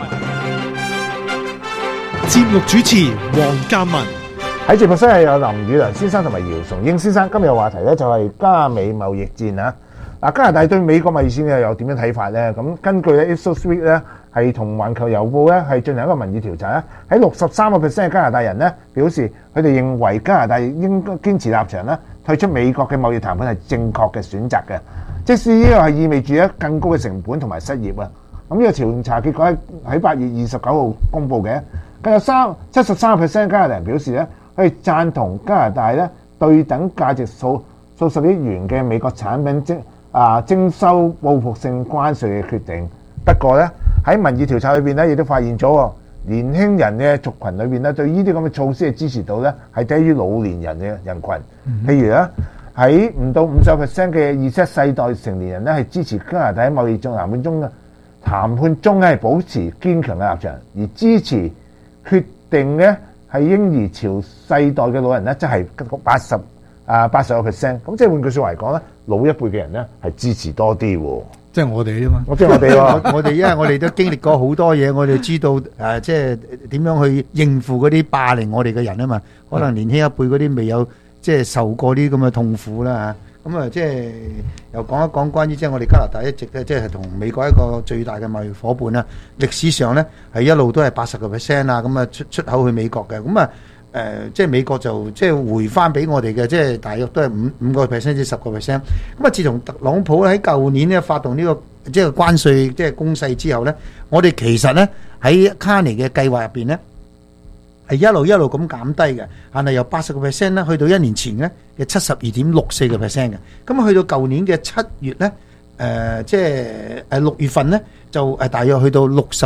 節目主持黃嘉文。 喺直播室係有林宇良先生同埋姚崇英先生。今日嘅話題咧就係加美貿易戰啊！加拿大對美國貿易戰又有點樣睇法咧？咁根據咧 Ipsos Reid 咧係同環球郵報咧係進行一個民意調查咧，喺63% 嘅加拿大人咧表示佢哋認為加拿大應該堅持立場咧， 退出美國嘅貿易談判係正確嘅選擇嘅，即使呢個係意味住咧更高嘅成本同埋失業啊。咁呢個調查結果喺8月29號公佈嘅，更有73% 加拿大人表示咧，佢哋贊同加拿大咧對等價值數十億元嘅美國產品徵收報復性關稅嘅決定。不過咧喺民意調查裏邊咧，亦都發現咗年輕人嘅族群裏邊咧，對呢啲咁嘅措施嘅支持度咧係低於老年人嘅人群。譬如咧喺唔到50% 嘅Z世代成年人咧係支持加拿大喺貿易談判中係保持堅強嘅立場，而支持決定咧係嬰兒潮世代嘅老人咧，即係80%。咁即係換句説話嚟講咧，老一輩嘅人咧係支持多啲喎。 即係我哋啫嘛。 即係我哋喎。 我哋因為我哋都經歷過好多嘢，我哋知道即係點樣去應付嗰啲霸凌我哋嘅人啊嘛。可能年輕一輩嗰啲未有即係受過啲咁嘅痛苦啦嚇。咁啊，即係又講一講關於即係我哋加拿大一直咧，即係同美國一個最大嘅貿易夥伴啦。歷史上咧係一路都係80%啊，咁啊出口去美國嘅。咁啊即係美國就即係回翻俾我哋嘅，即係大約都係5%至10%。咁啊，自從特朗普喺舊年咧發動呢個即係關稅即係攻勢之後咧，我哋其實咧喺卡尼嘅計劃入邊咧係一路咁減低嘅，但係由80%咧去到1年前咧嘅72.64%嘅。咁去到舊年嘅7月咧，即係6月份咧就大約去到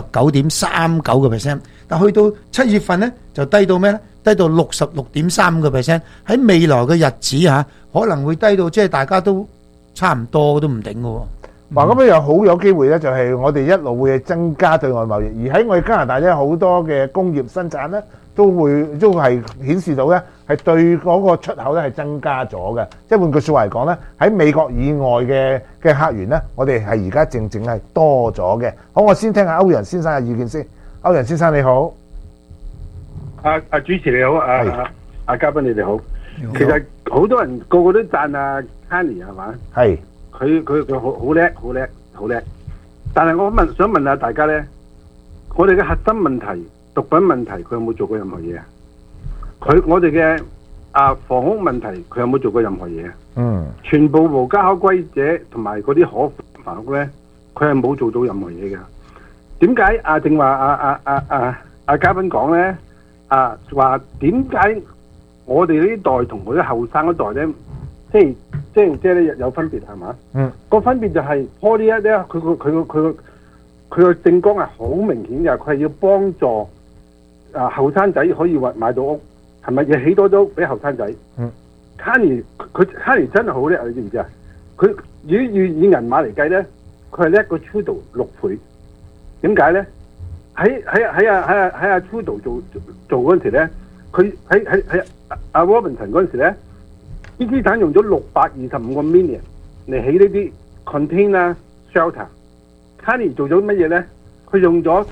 69.39%，但去到7月份咧就低到咩咧？低到66.35%。喺未來嘅日子嚇，可能會低到即係大家都差唔多都唔定嘅喎。 嗱，咁又好有機會咧，就係我哋一路會增加對外貿易，而喺我哋加拿大咧好多嘅工業生產咧都係顯示到咧係對嗰個出口咧係增加咗嘅。即係換句説話嚟講咧，喺美國以外嘅客源咧，我哋係而家正係多咗嘅。好，我先聽下歐陽先生嘅意見先。歐陽先生你好。 主持你好，嘉賓你哋好。其實好多人個個都讚Carney 係嘛？係。佢好叻。但係我想問下大家咧，我哋嘅核心問題、毒品問題，佢有冇做過任何嘢啊？我哋嘅房屋問題，佢有冇做過任何嘢啊？全部無家可歸者同埋嗰啲可房屋咧，佢係冇做到任何嘢嘅。點解正話嘉賓講咧？話點解我哋呢代同嗰啲後生一代咧，即係咧有分別係嘛？個分別就係 Poly 咧，佢個政綱係好明顯嘅，佢係要幫助後生仔可以買到屋，係咪要起多咗俾後生仔？Carney 真係好叻，你知唔知啊？佢如果以銀碼嚟計咧，佢係叻過 Trudeau 6倍。點解咧？喺Trudeau 做嗰陣時咧，佢喺Robinson 嗰陣時咧，伊斯坦用咗625個 million 嚟起呢啲 container shelter。Carney 做咗乜嘢咧？佢用咗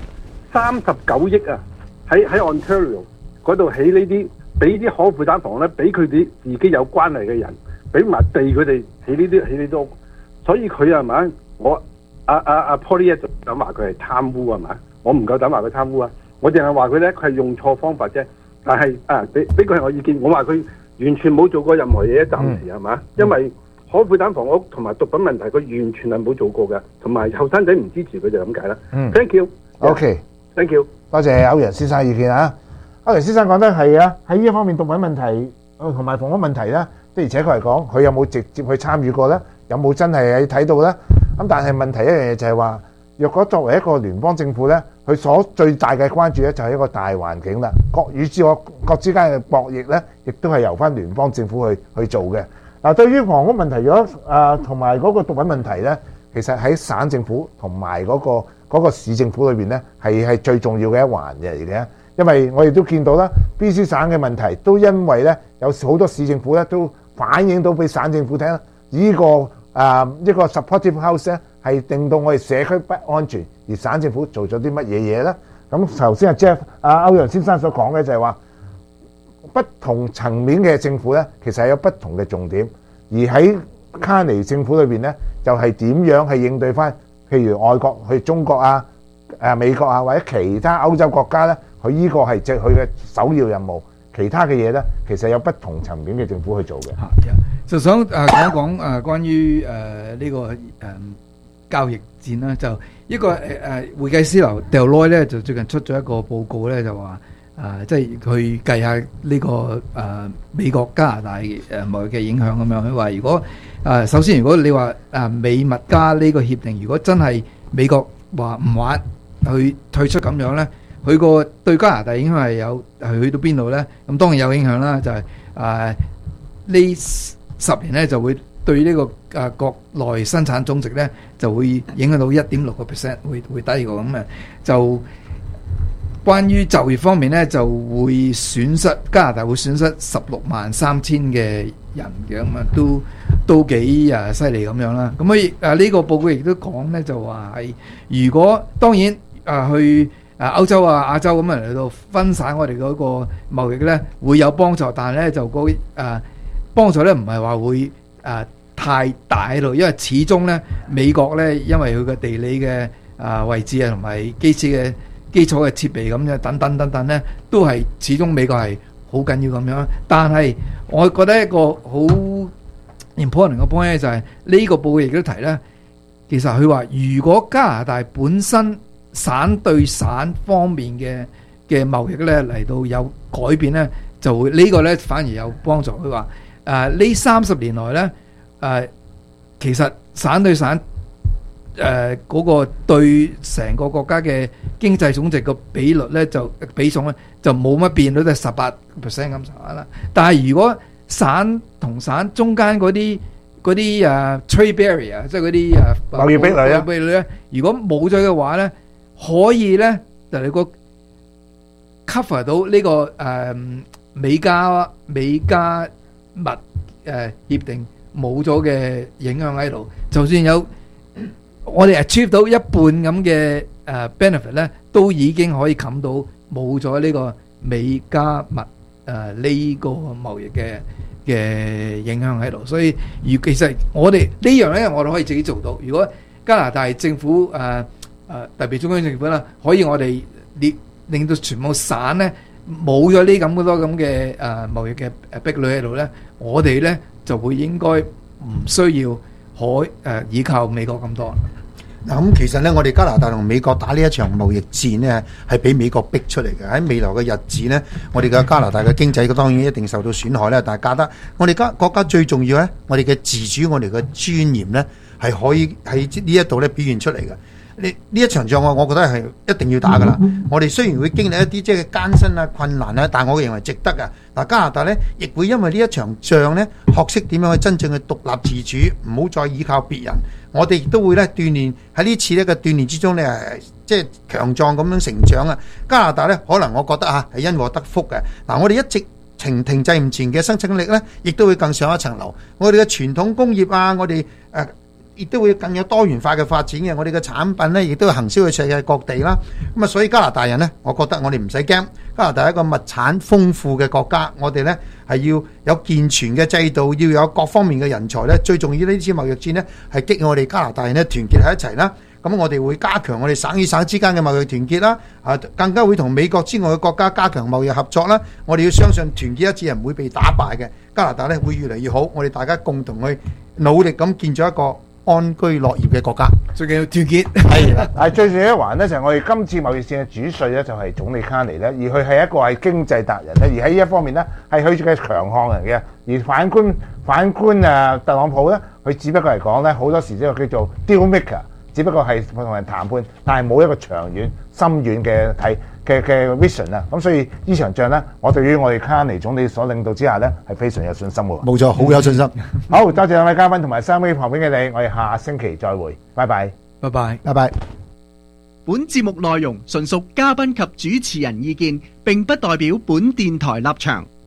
39億啊，喺 Ontario 嗰度起呢啲，俾啲可負擔房咧，俾佢哋自己有關係嘅人，俾埋地佢哋起呢啲屋。所以佢係咪？我Poly 就咁話佢係貪污係嘛？我唔夠膽話佢貪污啊！我淨係話佢咧，佢係用錯方法啫。但係俾佢係我意見，我話佢完全冇做過任何嘢，暫時係嘛？因為可負擔房屋同埋毒品問題，佢完全係冇做過嘅，同埋後生仔唔支持佢就咁解啦。Thank you。OK。Thank you。 多謝歐陽先生意見啊！歐陽先生講得係啊，喺呢一方面毒品問題同埋房屋問題咧，的而且確嚟講，佢有冇直接去參與過咧？有冇真係睇到咧？咁但係問題一樣嘢就係話，若果作為一個聯邦政府咧，佢所最大嘅關注咧就係一個大環境啦。國與國之間嘅博弈咧，亦都係由翻聯邦政府去做嘅。嗱，對於房屋問題，如果同埋嗰個毒品問題咧，其實喺省政府同埋嗰個市政府裏邊咧，係最重要嘅一環嚟嘅。因為我哋都見到啦 ，BC 省嘅問題都因為咧有好多市政府咧都反映到俾省政府聽，呢個supportive house 咧係令到我哋社區不安全，而省政府做咗啲乜嘢嘢咧？咁頭先歐陽先生所講嘅就係話，不同層面嘅政府咧，其實係有不同嘅重點，而喺Carney政府裏邊咧，就係點樣去應對翻，譬如外國去中國美國或者其他歐洲國家咧，佢呢個係佢嘅首要任務。 其他嘅嘢咧，其實有不同層面嘅政府去做嘅。 就想講一講關於呢個交易戰啦，就一個會計師樓 Deloitte 咧就最近出咗一個報告咧，就話即係佢計下呢個美國加拿大貿易嘅影響咁樣。佢話如果首先如果你話美墨加呢個協定，如果真係美國話唔玩去退出咁樣咧，佢個對加拿大影響係去到邊度咧？咁當然有影響啦，就係呢10年咧就會對呢個國內生產總值咧就會影響到 1.6%， 會低過咁嘅。就關於就業方面咧，就會損失加拿大會損失163000嘅人嘅，咁啊都幾犀利咁樣啦。咁佢呢個報告亦都講咧，就話係如果當然去歐洲亞洲咁嚟到分散我哋嗰個貿易咧，會有幫助，但係咧就嗰幫助咧唔係話會太大喺度，因為始終咧美國咧因為佢嘅地理嘅位置啊，同埋基礎嘅設備咁樣等等咧，都係始終美國係好緊要咁樣。但係我覺得一個好 important 嘅 point 咧，就係呢個報告亦都提咧，其實佢話如果加拿大本身省對省方面嘅貿易咧嚟到有改變咧，就會呢個咧反而有幫助。佢話呢30年來咧其實省對省嗰個對成個國家嘅經濟總值個比率咧比重咧就冇乜變，都係18% 咁上下啦。但係如果省同省中間嗰啲trade barrier， 即係嗰啲貿易壁壘咧，如果冇咗嘅話咧，可以咧就你個 cover 到呢個美加密協定冇咗嘅影響喺度，就算有我哋 achieve 到一半咁嘅benefit 咧，都已經可以冚到冇咗呢個美加密呢個貿易嘅影響喺度。所以其實我哋呢樣咧，我哋可以自己做到。如果加拿大政府特別中央政府啦，可以我哋令到全部省咧冇咗呢咁多咁嘅貿易嘅壁壘喺度咧，我哋咧就會應該唔需要依靠美國咁多。 嗱咁其實咧，我哋加拿大同美國打呢一場貿易戰呢，係俾美國逼出嚟嘅。喺未來嘅日子呢，我哋嘅加拿大嘅經濟當然一定受到損害啦。但係覺得我哋國家最重要咧，我哋嘅自主，我哋嘅尊嚴呢，係可以喺呢一度咧表現出嚟嘅。呢一場仗我覺得係一定要打噶啦。我哋雖然會經歷一啲即係艱辛啊、困難啊，但我認為值得啊。嗱，加拿大呢，亦會因為呢一場仗呢，學識點樣去真正去獨立自主，唔好再依靠別人。我哋亦都會咧鍛鍊喺呢次呢個鍛鍊之中呢，即係強壯咁樣成長啊！加拿大呢，可能我覺得係因禍得福嘅。嗱，我哋一直停滯唔前嘅生產力呢，亦都會更上一層樓。我哋嘅傳統工業啊，我哋亦都會更有多元化嘅發展嘅。我哋嘅產品呢，亦都會行銷去世界各地啦。咁啊，所以加拿大人呢，我覺得我哋唔使驚。加拿大係一個物產豐富嘅國家，我哋呢係要有健全嘅制度，要有各方面嘅人才呢。最重要呢次貿易戰呢，係激我哋加拿大人呢團結喺一齊啦。咁我哋會加強我哋省與省之間嘅貿易團結啦。更加會同美國之外嘅國家加強貿易合作啦。我哋要相信團結一致係唔會被打敗嘅。加拿大呢會越嚟越好，我哋大家共同去努力咁建造一個安居樂業嘅國家， 最緊要團結。 係啦，但係最重要一環咧，就係我哋今次貿易戰嘅主帥咧，就係總理卡尼咧，而佢係一個係經濟達人咧，而喺呢一方面咧係佢嘅強項嚟嘅。而反觀特朗普咧，佢只不過嚟講咧，好多時呢個叫做 deal maker， 只不過係同人談判，但係冇一個長遠、深遠嘅vision 啊。咁所以呢場仗咧，我對於我哋卡尼總理所領導之下咧，係非常有信心嘅。 冇錯，好有信心。 好，多謝兩位嘉賓同埋3位旁邊嘅你，我哋下星期再會，拜拜， 拜拜， 拜拜。 本節目內容純屬嘉賓及主持人意見，並不代表本電台立場。